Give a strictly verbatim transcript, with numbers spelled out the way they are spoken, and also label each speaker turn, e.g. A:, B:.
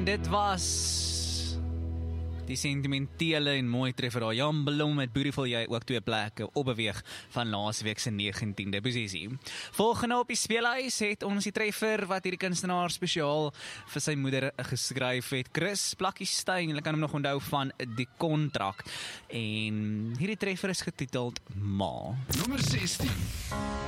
A: dit was die sentimentele en mooi treffer daar. Jan Blom met Beautiful Jy ook twee plekke opbeweeg van laasweek se negentiende posisie. Volgende op die speelhuis het ons die treffer wat hierdie kunstenaar spesiaal vir sy moeder geskryf het. Chris Plakkiestein, hulle kan hom nog onthou van Die Kontrak. En hierdie treffer is getiteld Ma.
B: Nommer sestien.